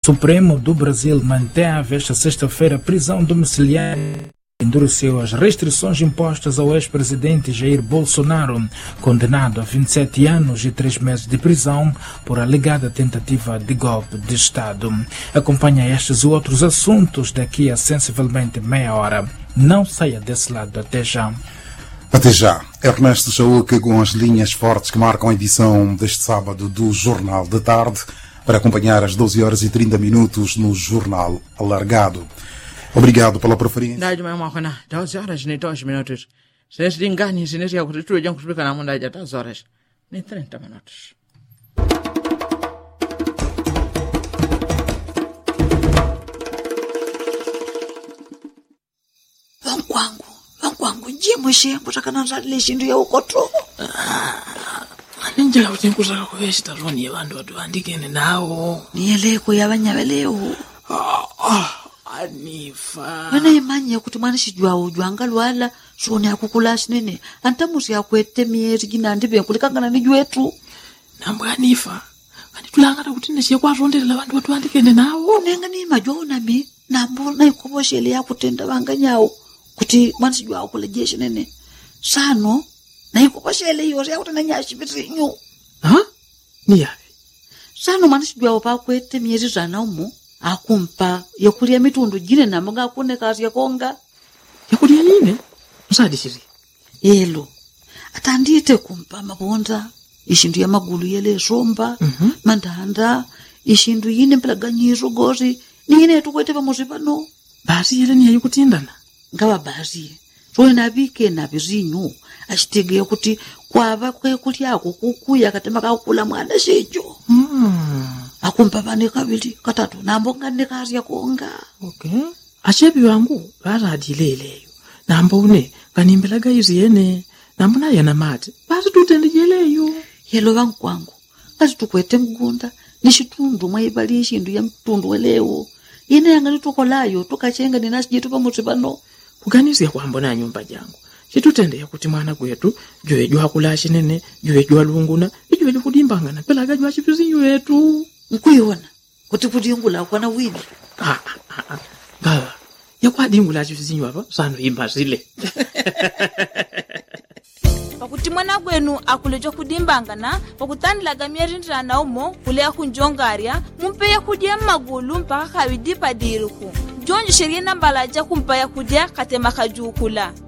Supremo do Brasil manteve esta sexta-feira prisão domiciliar. Endureceu as restrições impostas ao ex-presidente Jair Bolsonaro, condenado a 27 anos e 3 meses de prisão por alegada tentativa de golpe de Estado. Acompanha estes e outros assuntos daqui a sensivelmente meia hora. Não saia desse lado, até já. Até já. Ernesto Chauca com as linhas fortes que marcam a edição deste sábado do Jornal da Tarde, para acompanhar às 12 horas e 30 minutos no Jornal Alargado. Obrigado pela preferência. Ndaji mwana 12 horas nem 2 minutos. Se dingani sinesi ya kututua jangu kupika na munda ya 12 horas nem 30 minutos. Vangu njimo shembo takananzalile shindu ya ukoto. Ninjala kuti nkuzaka kuveshita roni yevantu vatu vandikene nawo. Niyeleko yavanyavelewo. Anifa. Wana imanya kuti mwana shijwawo jwanga lwala shoni yakukula shinene. Antamusi yakwete mieri jina ndibe kulikangana ni jwetu. Nambu Anifa. Kani tulangata kuti neshiye kwa ronderela vantu vatu vandikene nawo. Nenga ni majona mi. Nambu na ikoboshele ya kutenda vanganyawo. Kuti mwana shijwawo kule shinene. Sano. Na ikoboshele yore ya kutenda nyashi bitinyu. Ha? Ni yavi. Sano mwana shijwawo pa kwete mieri zana umu. Akumpa yakulia mitundu jine na mga akune kazi ya konga. Yakulia nine? Msadi shiri. Yelo. Atandite kumpa mabonda. Ishindu ya magulu yele somba. Mandanda. Ishindu yine mpelaganyizo gozi. Nine tukwete pa muzipano. Basi yele ni ya yukutindana. Ngawa basi. Roe nabike na bizinyu. Ashitege ya kuti kwa kwe kuti yako kukuya katema kakula mwana shejo. Akumpa vane kabili katatu nambonga ndekazi ya kuonga. Okay. Ashebi wangu rara adileleyo. Nambone kanimbelaga izi yene. Nambona yana mati. Basi tutendijeleyo. Yelo wangu kwangu. Basi tukwete mgunda. Nishitundu maibali ishindu ya mtundu welewo. Yene yangali tukolayo. Tukachenga ninasi jitu pa mutibano. Kuganizi ya kuhambona nyumba jangu. Chitutende ya kuti mwana kwetu. Jue jua kulashi nene. Jue jua lunguna. Jue jua kudimbangana. Pelaga jua chipizi yetu. Nkuyona kuti kudingula kwana wini. Gawa yakwa dingula chizinyo hapa sano imbazile. Pakuti mwana kwenu akulejo kudimbangana pakutandlaga myerindira na umo kulea kunjongaria mumpeya kudia magulu mpaka kawidipa diriku jonjo sheria nambalaja kumpaya kudia katema kajukula.